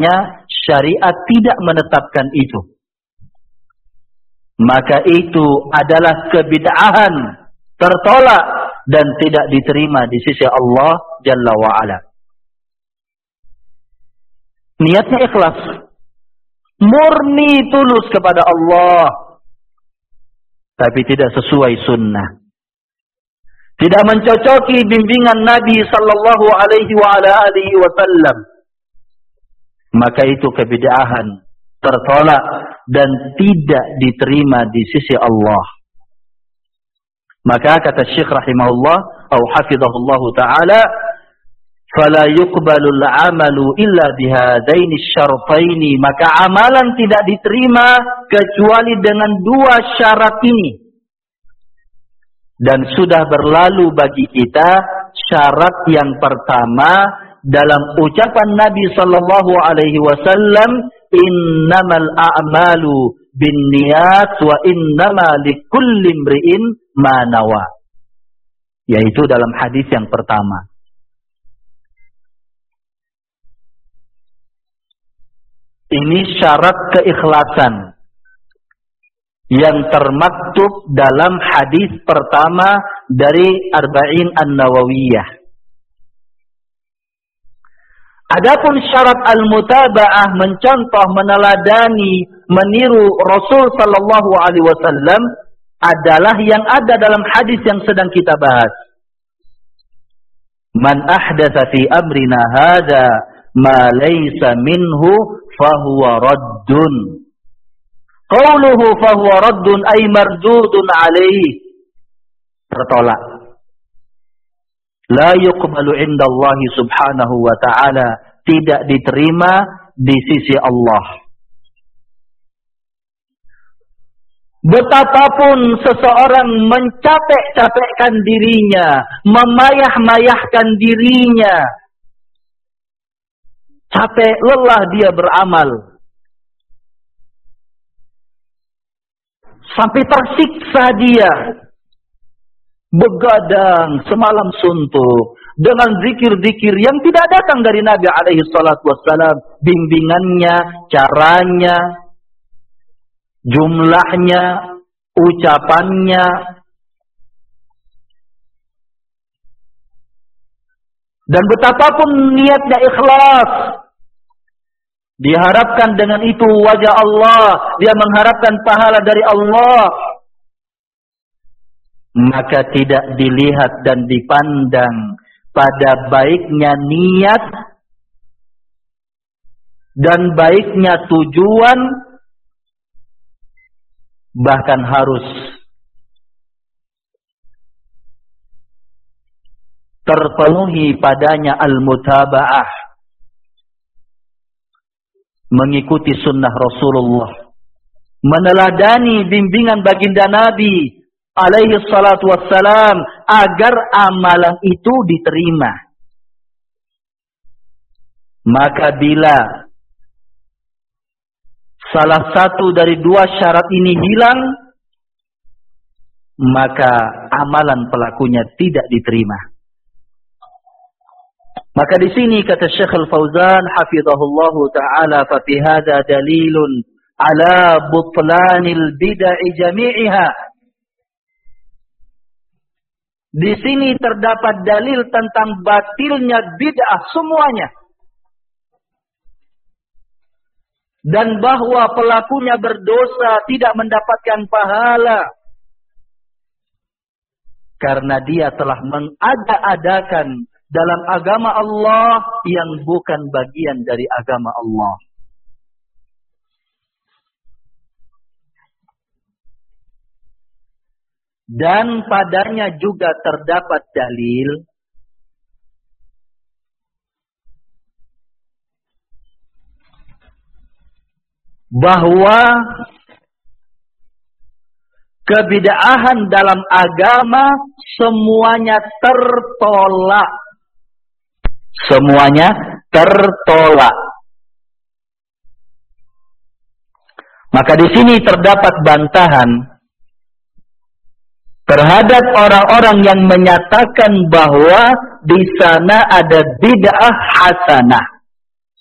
bahwasanya syariat tidak menetapkan itu, maka itu adalah kebid'ahan, tertolak dan tidak diterima di sisi Allah Jalla wa'ala. Niatnya ikhlas, murni tulus kepada Allah, tapi tidak sesuai sunnah, tidak mencocoki bimbingan Nabi sallallahu alaihi wa ala alihi wasallam, maka itu kebid'ahan, tertolak dan tidak diterima di sisi Allah. Maka kata Syekh rahimahullah atau hafizahullahu taala, fala yuqbalul amalu illa bihadaini syartaini, maka amalan tidak diterima kecuali dengan dua syarat ini. Dan sudah berlalu bagi kita syarat yang pertama dalam ucapan Nabi sallallahu alaihi wasallam, innamal a'malu binniyat wa innama likulli imri'in ma nawa, yaitu dalam hadis yang pertama. Ini syarat keikhlasan yang termaktub dalam hadis pertama dari Arba'in An-Nawawiyah. Adapun syarat al-mutaba'ah, mencontoh, meneladani, meniru Rasul sallallahu alaihi wasallam, adalah yang ada dalam hadis yang sedang kita bahas. Man ahdatsa fi amrina hadza ma laysa minhu fahuwa raddun. Qauluhu fahuwa raddun ay mardudun alaihi, tertolak. La yuqbalu indallahi subhanahu wa ta'ala, tidak diterima di sisi Allah. Betapapun seseorang mencapek-capekkan dirinya, memayah-mayahkan dirinya, capek lelah dia beramal, sampai tersiksa dia, begadang semalam suntuk dengan zikir-zikir yang tidak datang dari Nabi alaihi salatu wassalam, bimbingannya, caranya, jumlahnya, ucapannya, dan betapapun niatnya ikhlas, diharapkan dengan itu wajah Allah, dia mengharapkan pahala dari Allah, maka tidak dilihat dan dipandang pada baiknya niat dan baiknya tujuan, bahkan harus terpenuhi padanya al-mutaba'ah, mengikuti sunnah Rasulullah, meneladani bimbingan baginda Nabi alaihi salatu wassalam, agar amalan itu diterima. Maka bila salah satu dari dua syarat ini hilang, maka amalan pelakunya tidak diterima. Maka di sini kata Syekh Al-Fauzan hafizahullahu taala, fa fi hadza dalilun ala butlanil bid'ah jami'iha. Di sini terdapat dalil tentang batilnya bid'ah semuanya, dan bahwa pelakunya berdosa, tidak mendapatkan pahala, karena dia telah mengada-adakan dalam agama Allah yang bukan bagian dari agama Allah. Dan padanya juga terdapat dalil bahwa kebid'ahan dalam agama semuanya tertolak. Semuanya tertolak. Maka di sini terdapat bantahan terhadap orang-orang yang menyatakan bahwa di sana ada bid'ah hasanah.